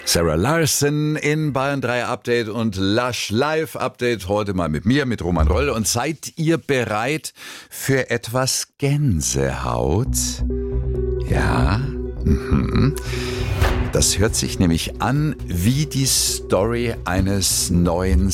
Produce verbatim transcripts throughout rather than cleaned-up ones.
Sarah Larson in Bayern drei Update und Lush Live Update. Heute mal mit mir, mit Roman Roll. Und seid ihr bereit für etwas Gänsehaut? Ja. Mhm. Das hört sich nämlich an wie die Story eines neuen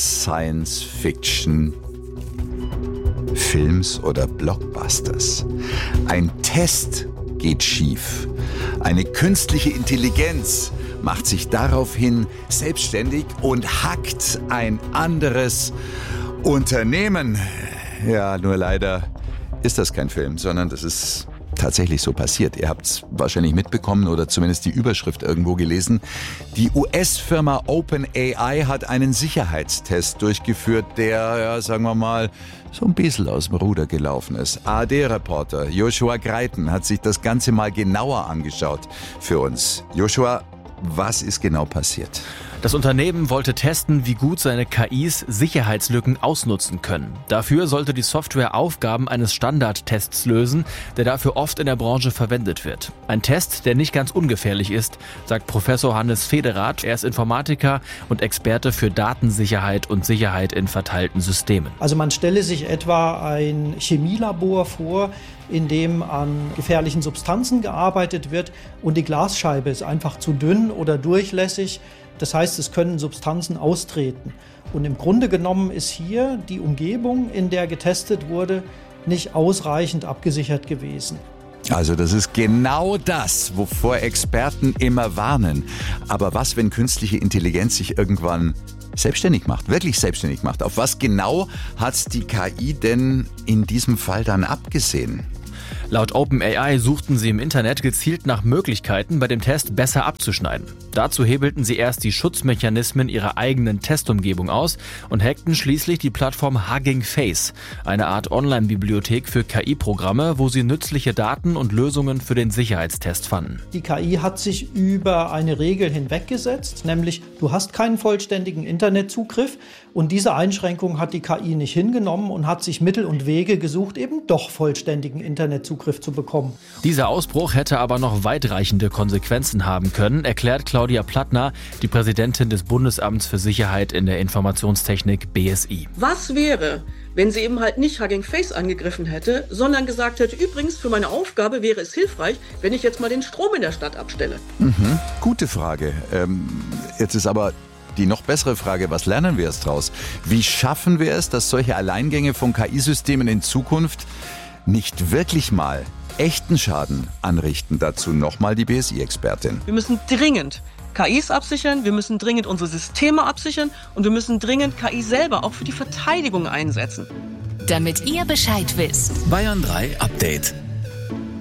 Science-Fiction-Films oder Blockbusters. Ein Test geht schief. Eine künstliche Intelligenz macht sich daraufhin selbstständig und hackt ein anderes Unternehmen. Ja, nur leider ist das kein Film, sondern das ist tatsächlich so passiert. Ihr habt es wahrscheinlich mitbekommen oder zumindest die Überschrift irgendwo gelesen. Die U S-Firma OpenAI hat einen Sicherheitstest durchgeführt, der, ja, sagen wir mal, so ein bisschen aus dem Ruder gelaufen ist. A R D-Reporter Joshua Greiten hat sich das Ganze mal genauer angeschaut für uns. Joshua, was ist genau passiert? Das Unternehmen wollte testen, wie gut seine K Is Sicherheitslücken ausnutzen können. Dafür sollte die Software Aufgaben eines Standardtests lösen, der dafür oft in der Branche verwendet wird. Ein Test, der nicht ganz ungefährlich ist, sagt Professor Hannes Federath. Er ist Informatiker und Experte für Datensicherheit und Sicherheit in verteilten Systemen. Also man stelle sich etwa ein Chemielabor vor, in dem an gefährlichen Substanzen gearbeitet wird und die Glasscheibe ist einfach zu dünn oder durchlässig. Das heißt, es können Substanzen austreten. Und im Grunde genommen ist hier die Umgebung, in der getestet wurde, nicht ausreichend abgesichert gewesen. Also das ist genau das, wovor Experten immer warnen. Aber was, wenn künstliche Intelligenz sich irgendwann selbstständig macht, wirklich selbstständig macht? Auf was genau hat die K I denn in diesem Fall dann abgesehen? Laut OpenAI suchten sie im Internet gezielt nach Möglichkeiten, bei dem Test besser abzuschneiden. Dazu hebelten sie erst die Schutzmechanismen ihrer eigenen Testumgebung aus und hackten schließlich die Plattform Hugging Face, eine Art Online-Bibliothek für K I-Programme, wo sie nützliche Daten und Lösungen für den Sicherheitstest fanden. Die K I hat sich über eine Regel hinweggesetzt, nämlich du hast keinen vollständigen Internetzugriff, und diese Einschränkung hat die K I nicht hingenommen und hat sich Mittel und Wege gesucht, eben doch vollständigen Internetzugriff zu bekommen. Dieser Ausbruch hätte aber noch weitreichende Konsequenzen haben können, erklärt Claudia Plattner, die Präsidentin des Bundesamts für Sicherheit in der Informationstechnik B S I. Was wäre, wenn sie eben halt nicht Hugging Face angegriffen hätte, sondern gesagt hätte, übrigens für meine Aufgabe wäre es hilfreich, wenn ich jetzt mal den Strom in der Stadt abstelle? Mhm. Gute Frage. Ähm, jetzt ist aber die noch bessere Frage, was lernen wir jetzt draus? Wie schaffen wir es, dass solche Alleingänge von K I-Systemen in Zukunft nicht wirklich mal echten Schaden anrichten? Dazu nochmal die B S I-Expertin. Wir müssen dringend K Is absichern, wir müssen dringend unsere Systeme absichern und wir müssen dringend K I selber auch für die Verteidigung einsetzen. Damit ihr Bescheid wisst. Bayern drei Update.